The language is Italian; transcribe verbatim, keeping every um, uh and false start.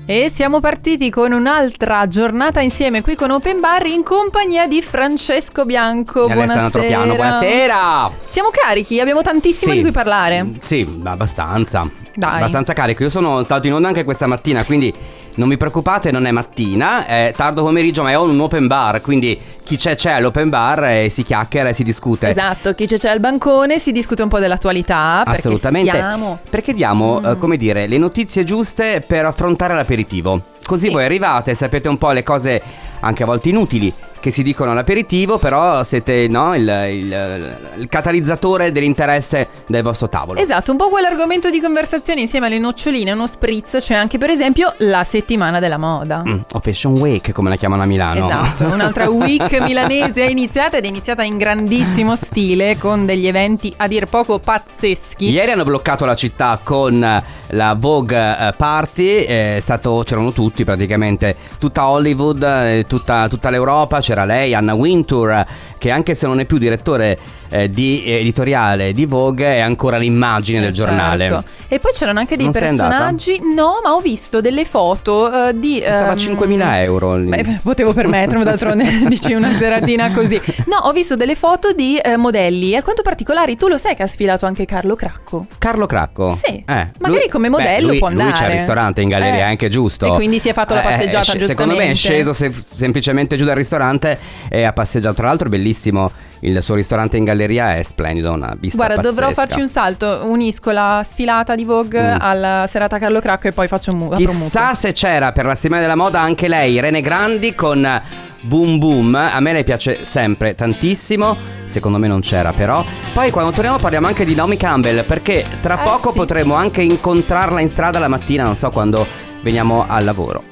E siamo partiti con un'altra giornata insieme qui con Open Bar in compagnia di Francesco Bianco. E buonasera. Tropiano, buonasera. Siamo carichi, abbiamo tantissimo sì. di cui parlare. Sì, abbastanza. Dai. Abbastanza carico. Io sono stato in onda anche questa mattina, quindi non vi preoccupate, non è mattina, è tardo pomeriggio, ma è un open bar, quindi chi c'è c'è all'open bar e si chiacchiera e si discute. Esatto, chi c'è c'è al bancone, si discute un po' dell'attualità. Assolutamente. Perché siamo Perché diamo, mm. eh, come dire, le notizie giuste per affrontare l'aperitivo. Così Sì. voi arrivate, sapete un po' le cose anche a volte inutili che si dicono all'aperitivo, però siete, no, il, il, il catalizzatore dell'interesse del vostro tavolo. Esatto, un po' quell'argomento di conversazione insieme alle noccioline, uno spritz. C'è anche per esempio la settimana della moda. mm, o Fashion Week, come la chiamano a Milano. Esatto, un'altra week milanese è iniziata ed è iniziata in grandissimo stile con degli eventi a dir poco pazzeschi. Ieri hanno bloccato la città con la Vogue Party, è stato, c'erano tutti praticamente, tutta Hollywood, eh, tutta, tutta l'Europa, c'era lei, Anna Wintour, che anche se non è più direttore eh, di editoriale di Vogue è ancora l'immagine del certo. giornale. E poi c'erano anche dei Non sei personaggi. No, ma ho visto delle foto eh, di Stava ehm, cinquemila euro. Beh, potevo permettermi, d'altronde dici una seratina così. No, ho visto delle foto di eh, modelli alquanto particolari. Tu lo sai che ha sfilato anche Carlo Cracco? Carlo Cracco? Sì, eh, magari lui, come modello beh, lui, può andare. Lui c'è al ristorante in galleria, Eh. è anche giusto. E quindi si è fatto la passeggiata, eh, giustamente. Secondo me è sceso se- semplicemente giù dal ristorante e ha passeggiato. Tra l'altro è bellissimo, il suo ristorante in galleria è splendido, una vista Guarda, pazzesca. dovrò farci un salto. Unisco la sfilata di Vogue Mm. alla serata Carlo Cracco e poi faccio un mu- apro un mutuo. Chissà se c'era per la settimana della moda anche lei, Irene Grandi, con Boom Boom. A me lei piace sempre tantissimo. Secondo me non c'era però. Poi quando torniamo parliamo anche di Naomi Campbell, perché tra Eh, poco sì. potremo anche incontrarla in strada la mattina, non so, quando veniamo al lavoro.